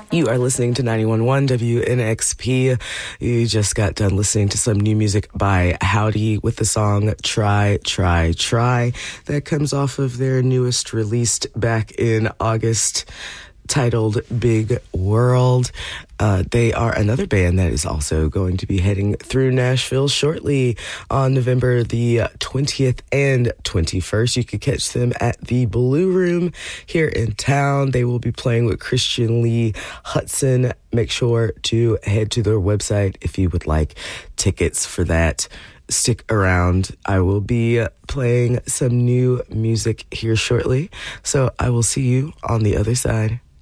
You are listening to 91.1 WNXP. You just got done listening to some new music by Howdy with the song Try, Try, Try. That comes off of their newest released back in August, titled Big World. They are another band that is also going to be heading through Nashville shortly on November the 20th and 21st. You could catch them at the Blue Room here in town. They will be playing with Christian Lee Hudson. Make sure to head to their website if you would like tickets for that. Stick around. I will be playing some new music here shortly. So I will see you on the other side.